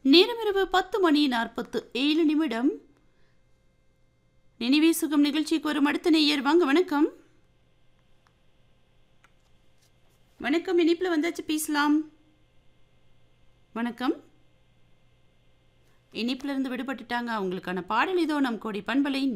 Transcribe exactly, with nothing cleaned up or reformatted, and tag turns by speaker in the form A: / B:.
A: நேரமிரவு பத்து மணி நாற்பத்து ஏழு நிமிடம். நினைவே சுகம் நிகழ்ச்சிக்கு வரும் அடுத்த நேயர் வாங்க. வணக்கம். வணக்கம். இனிப்புல வந்தாச்சு, பேசலாம். வணக்கம். இனிப்புல இருந்து விடுபட்டுட்டாங்க. அவங்களுக்கான பாடல் இதோ நம் கோடி பண்பலை